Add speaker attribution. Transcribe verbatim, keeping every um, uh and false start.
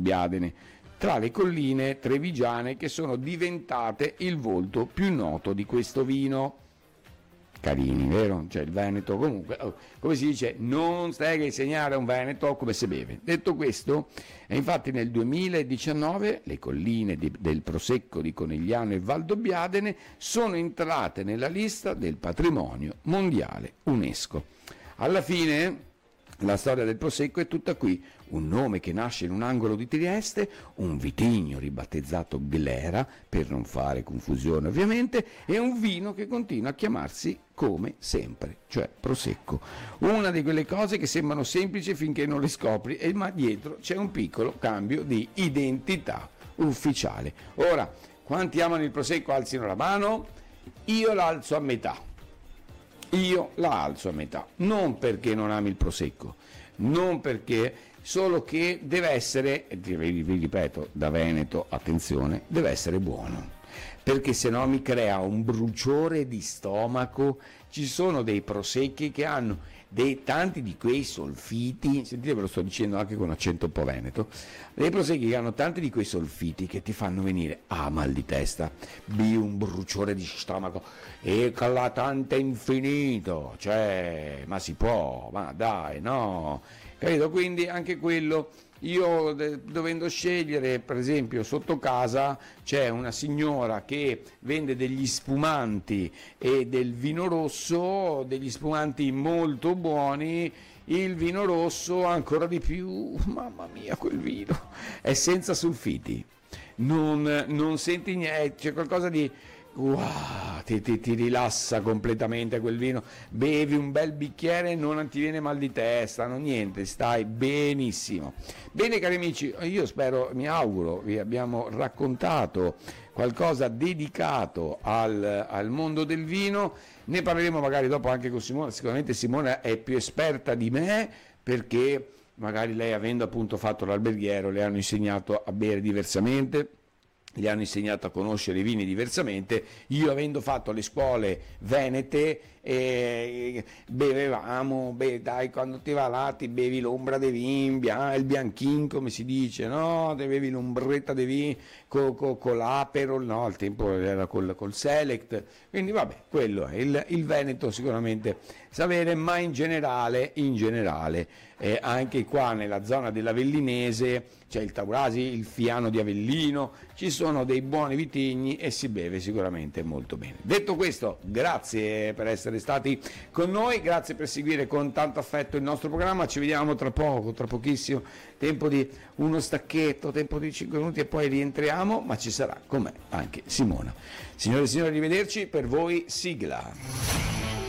Speaker 1: Valdobbiadene, tra le colline trevigiane che sono diventate il volto più noto di questo vino. Carini, vero? Cioè il Veneto, comunque, oh, come si dice, non stai a insegnare a un Veneto come si beve. Detto questo, e infatti nel duemiladiciannove le colline di, del Prosecco di Conegliano e Valdobbiadene sono entrate nella lista del patrimonio mondiale UNESCO. Alla fine la storia del Prosecco è tutta qui, un nome che nasce in un angolo di Trieste, un vitigno ribattezzato Glera, per non fare confusione ovviamente, e un vino che continua a chiamarsi come sempre, cioè Prosecco. Una di quelle cose che sembrano semplici finché non le scopri, ma dietro c'è un piccolo cambio di identità ufficiale. Ora, quanti amano il Prosecco alzino la mano? Io l'alzo a metà. Io la alzo a metà, non perché non ami il Prosecco, non perché, solo che deve essere, vi ripeto, da Veneto, attenzione, deve essere buono, perché se no mi crea un bruciore di stomaco. Ci sono dei prosecchi che hanno dei, tanti di quei solfiti, sentite, ve lo sto dicendo anche con accento un po' veneto, dei prosecchi che hanno tanti di quei solfiti che ti fanno venire a mal di testa, b un bruciore di stomaco e callatante infinito, cioè, ma si può, ma dai, no, capito? Quindi anche quello. Io dovendo scegliere, per esempio sotto casa c'è una signora che vende degli spumanti e del vino rosso, degli spumanti molto buoni, il vino rosso ancora di più, mamma mia quel vino, è senza sulfiti, non, non senti niente, c'è qualcosa di... Wow, ti, ti, ti rilassa completamente quel vino, bevi un bel bicchiere e non ti viene mal di testa, non niente, stai benissimo. Bene cari amici, io spero, mi auguro, vi abbiamo raccontato qualcosa dedicato al, al mondo del vino, ne parleremo magari dopo anche con Simona, sicuramente Simona è più esperta di me perché magari lei, avendo appunto fatto l'alberghiero, le hanno insegnato a bere diversamente, gli hanno insegnato a conoscere i vini diversamente. Io, avendo fatto le scuole venete, eh, bevevamo, beh, dai, quando ti va là ti bevi l'ombra de vin, il bianchin come si dice, no? Ti bevi l'ombretta de vin con co, co l'Aperol, no? Al tempo era col, col Select, quindi vabbè, quello è il, il Veneto sicuramente sapere, ma in generale, in generale eh, anche qua nella zona dell'Avellinese c'è il Taurasi, il Fiano di Avellino, ci sono dei buoni vitigni e si beve sicuramente molto bene. Detto questo, grazie per essere stati con noi, grazie per seguire con tanto affetto il nostro programma, ci vediamo tra poco, tra pochissimo, tempo di uno stacchetto, tempo di cinque minuti e poi rientriamo, ma ci sarà con me anche Simona. Signore e signori, arrivederci, per voi sigla.